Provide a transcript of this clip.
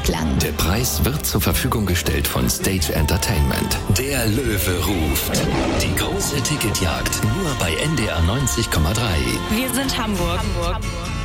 Dreiklang. Der Preis wird zur Verfügung gestellt von Stage Entertainment. Der Löwe ruft. Die große Ticketjagd nur bei NDR 90,3. Wir sind Hamburg.